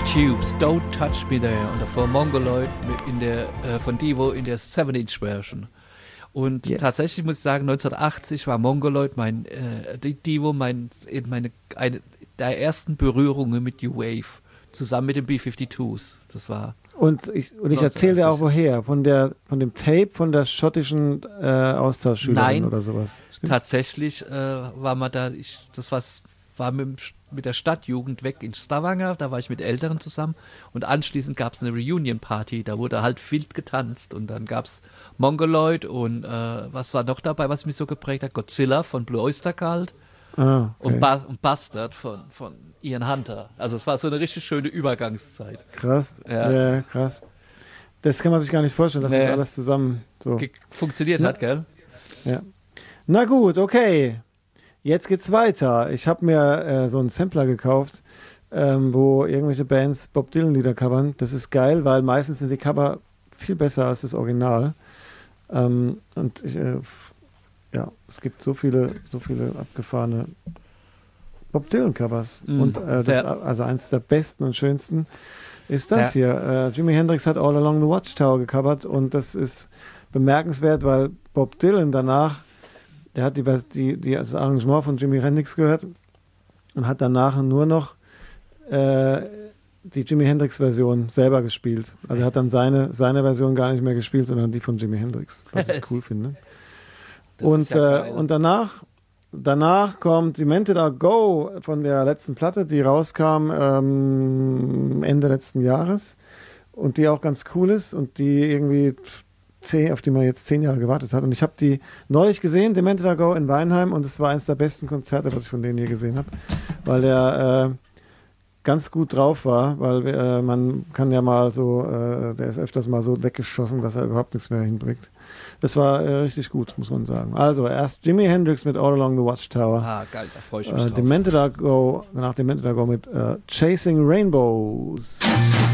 Tubes, Don't Touch Me There und davor Mongoloid von Devo in der 7-Inch-Version. Und tatsächlich muss ich sagen, 1980 war Mongoloid Devo eine der ersten Berührungen mit New Wave, zusammen mit den B-52s. Das war... Und ich erzähle dir auch woher, von dem Tape von der schottischen Austauschschülerin oder sowas. Stimmt? Tatsächlich war man da, war mit der Stadtjugend weg in Stavanger, da war ich mit Älteren zusammen und anschließend gab es eine Reunion-Party, da wurde halt wild getanzt und dann gab es Mongoloid und was war noch dabei, was mich so geprägt hat? Godzilla von Blue Oyster Cult und Bastard von Ian Hunter. Also es war so eine richtig schöne Übergangszeit. Krass, ja krass. Das kann man sich gar nicht vorstellen, dass das alles zusammen so funktioniert hat, gell? Ja. Na gut, okay. Jetzt geht's weiter. Ich habe mir so einen Sampler gekauft, wo irgendwelche Bands Bob Dylan-Lieder covern. Das ist geil, weil meistens sind die Cover viel besser als das Original. Und es gibt so viele abgefahrene Bob Dylan-Covers. Und also eins der besten und schönsten ist das hier. Jimi Hendrix hat All Along the Watchtower gecovert und das ist bemerkenswert, weil Bob Dylan danach, der hat das Arrangement von Jimi Hendrix gehört und hat danach nur noch die Jimi Hendrix-Version selber gespielt. Also er hat dann seine Version gar nicht mehr gespielt, sondern die von Jimi Hendrix, was ich cool finde. Und danach kommt Demented Are Go von der letzten Platte, die rauskam Ende letzten Jahres und die auch ganz cool ist und die irgendwie auf die man jetzt 10 Jahre gewartet hat. Und ich habe die neulich gesehen, Demented Are Go in Weinheim, und es war eines der besten Konzerte, was ich von denen je gesehen habe, weil der ganz gut drauf war, weil man kann ja mal so, der ist öfters mal so weggeschossen, dass er überhaupt nichts mehr hinbringt. Das war richtig gut, muss man sagen. Also erst Jimi Hendrix mit All Along the Watchtower. Ah, geil, da freue ich mich drauf. Danach Demented Are Go mit Chasing Rainbows.